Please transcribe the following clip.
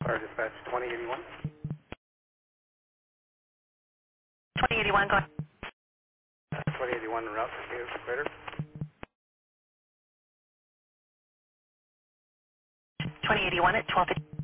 Car dispatch 2081. 2081, go ahead. 2081 en route to Phoenix Equator. 2081 at 12:50.